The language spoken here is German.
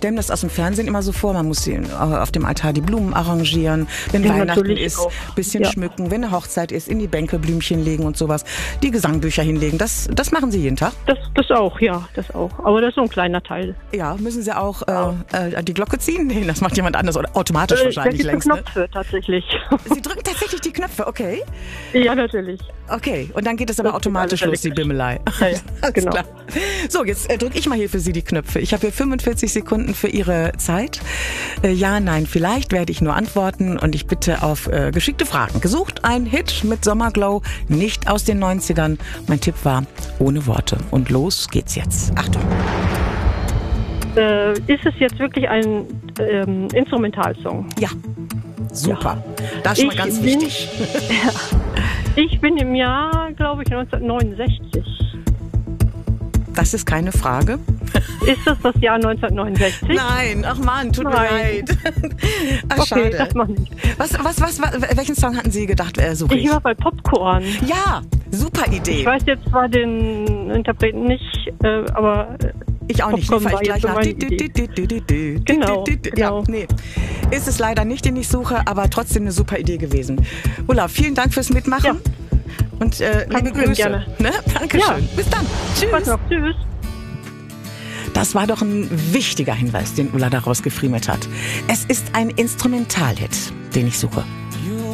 stelle mir das aus dem Fernsehen immer so vor, man muss auf dem Altar die Blumen arrangieren, wenn Weihnachten ist, ein bisschen schmücken, wenn eine Hochzeit ist, in die Bänke Blümchen legen und sowas, die Gesangbücher hinlegen. Das machen Sie jeden Tag? Das auch, ja, das auch. Aber das ist so ein kleiner Teil. Ja, müssen Sie auch die Glocke ziehen? Nee, das macht jemand anderes oder automatisch wahrscheinlich längst. Knöpfe tatsächlich. Sie drücken tatsächlich die Knöpfe, okay? Ja, natürlich. Okay, und dann geht es aber Das automatisch los, die Bimmelei. Ja, genau. Klar. So, jetzt drücke ich mal hier für Sie die Knöpfe. Ich habe hier 45 Sekunden für Ihre Zeit. Ja, nein, vielleicht werde ich nur antworten und ich bitte auf geschickte Fragen. Gesucht ein Hit mit Sommerglow, nicht aus den 90ern. Mein Tipp war, ohne Worte. Und los geht's jetzt. Achtung. Ist es jetzt wirklich ein Instrumentalsong? Ja, super. Das ist schon mal ganz wichtig. Ich bin im Jahr, glaube ich, 1969. Das ist keine Frage. Ist das Jahr 1969? Nein, ach Mann, tut mir leid. Ach, okay, schade. das macht nichts. Welchen Song hatten Sie gedacht, suche ich? Ich war bei Popcorn. Ja, super Idee. Ich weiß jetzt zwar den Interpreten nicht, aber... Ich auch nicht, Popcorn ich gleich nach. Genau. Ja, nee. Ist es leider nicht, den ich suche, aber trotzdem eine super Idee gewesen. Ulla, vielen Dank fürs Mitmachen. Ja. Und liebe Grüße. Gerne. Ne? Dankeschön. Ja. Bis dann. Tschüss. Tschüss. Das war doch ein wichtiger Hinweis, den Ulla da rausgefriemelt hat. Es ist ein Instrumentalhit, den ich suche.